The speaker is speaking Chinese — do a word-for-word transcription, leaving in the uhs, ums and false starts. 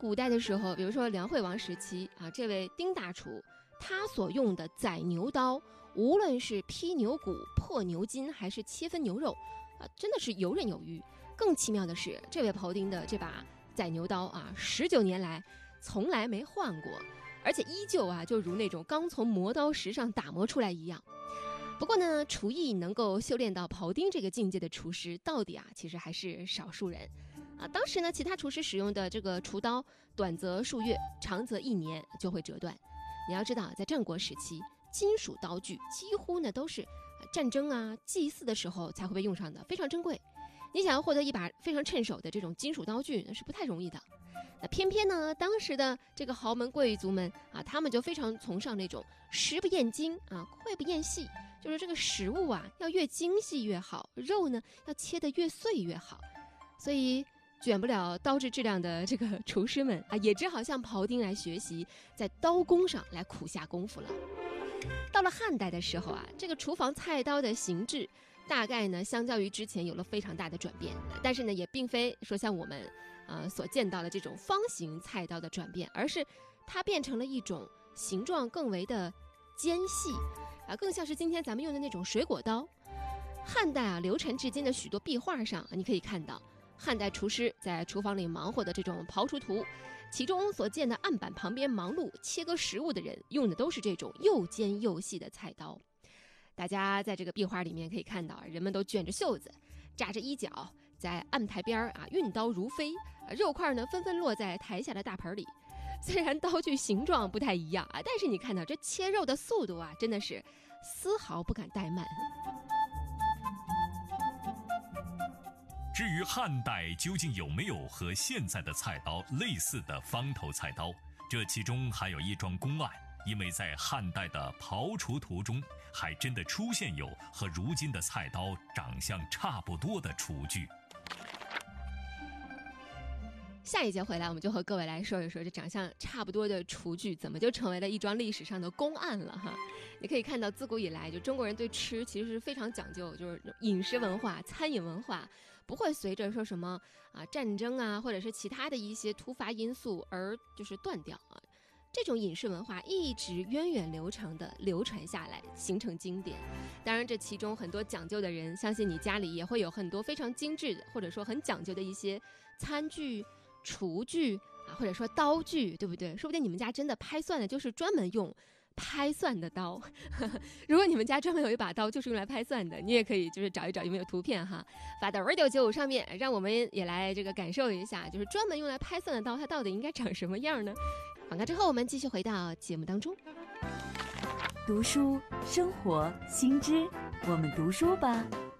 古代的时候，比如说梁惠王时期啊，这位丁大厨他所用的宰牛刀，无论是劈牛骨、破牛筋，还是切分牛肉啊，真的是游刃有余。更奇妙的是，这位庖丁的这把宰牛刀啊，十九年来从来没换过，而且依旧啊，就如那种刚从磨刀石上打磨出来一样。不过呢，厨艺能够修炼到庖丁这个境界的厨师，到底啊，其实还是少数人啊。当时呢，其他厨师使用的这个厨刀，短则数月，长则一年就会折断。你要知道，在战国时期，金属刀具几乎呢都是战争啊、祭祀的时候才会被用上的，非常珍贵。你想要获得一把非常趁手的这种金属刀具，那是不太容易的。那偏偏呢，当时的这个豪门贵族们啊，他们就非常崇尚那种食不厌精啊，脍不厌细，就是这个食物啊要越精细越好，肉呢要切得越碎越好。所以卷不了刀质质量的这个厨师们啊，也只好向庖丁来学习，在刀工上来苦下功夫了。到了汉代的时候啊，这个厨房菜刀的形制大概呢，相较于之前有了非常大的转变，但是呢，也并非说像我们呃所见到的这种方形菜刀的转变，而是它变成了一种形状更为的尖细啊，更像是今天咱们用的那种水果刀。汉代啊，流传至今的许多壁画上，你可以看到汉代厨师在厨房里忙活的这种刨厨图，其中所见的案板旁边忙碌切割食物的人，用的都是这种又尖又细的菜刀。大家在这个壁画里面可以看到，人们都卷着袖子，扎着衣角，在案台边啊运刀如飞，肉块呢纷纷落在台下的大盆里。虽然刀具形状不太一样啊，但是你看到这切肉的速度啊，真的是丝毫不敢怠慢。 至于汉代究竟有没有和现在的菜刀类似的方头菜刀，这其中还有一桩公案。因为在汉代的刨厨图中，还真的出现有和如今的菜刀长相差不多的厨具。 下一节回来，我们就和各位来说一说这长相差不多的厨具怎么就成为了一桩历史上的公案了哈。你可以看到，自古以来就中国人对吃其实是非常讲究，就是饮食文化、餐饮文化不会随着说什么啊战争啊或者是其他的一些突发因素而就是断掉啊。这种饮食文化一直源远流长的流传下来，形成经典。当然这其中很多讲究的人，相信你家里也会有很多非常精致的或者说很讲究的一些餐具、厨具啊，或者说刀具，对不对？说不定你们家真的拍蒜的就是专门用拍蒜的刀如果你们家专门有一把刀就是用来拍蒜的，你也可以就是找一找有没有图片哈，发到 radio 九五上面，让我们也来这个感受一下，就是专门用来拍蒜的刀它到底应该长什么样呢？广告之后我们继续回到节目当中。 读书生活新知，我们读书吧。